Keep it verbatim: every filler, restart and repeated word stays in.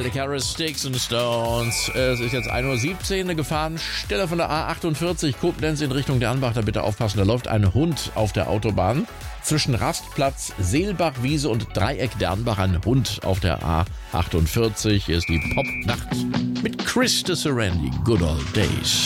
Miley Cyrus, Sticks and Stones. Es ist jetzt ein Uhr siebzehn, eine Gefahrenstelle von der A achtundvierzig, Koblenz in Richtung Dernbach. Da bitte aufpassen, da läuft ein Hund auf der Autobahn. Zwischen Rastplatz, Seelbachwiese und Dreieck Dernbach ein Hund auf der A achtundvierzig. Hier ist die Popnacht mit Chris de Serenity, Good Old Days.